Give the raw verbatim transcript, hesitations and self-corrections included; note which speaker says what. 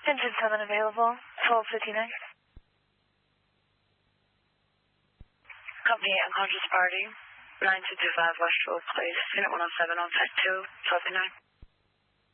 Speaker 1: Engine seven available, twelve fifty-nine.
Speaker 2: Company unconscious party, nine two two five West Phillips Place, Unit one oh seven on site two, twelve fifty-nine.